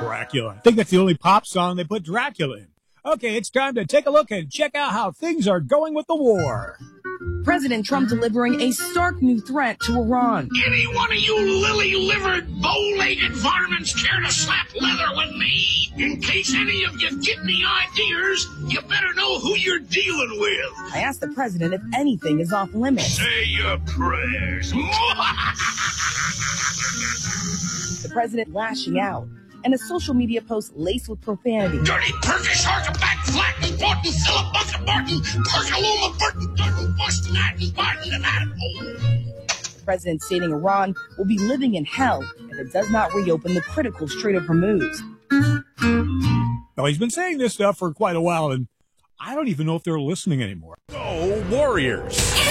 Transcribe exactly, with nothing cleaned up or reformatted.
Dracula. I think that's the only pop song they put Dracula in. Okay, it's time to take a look and check out how things are going with the war. President Trump delivering a stark new threat to Iran. Any one of you lily-livered, bow-legged varmints care to slap leather with me? In case any of you get any ideas, you better know who you're dealing with. I asked the president if anything is off limits. Say your prayers. The president lashing out, and a social media post laced with profanity. Dirty Turkish back flat and Barton, Philip Barton, Perkaluma Burton, Durton, Boston, Arden, Barton, and Adam. The president stating Iran will be living in hell if it does not reopen the critical Strait of Hormuz. Now, he's been saying this stuff for quite a while, and I don't even know if they're listening anymore. Go Warriors!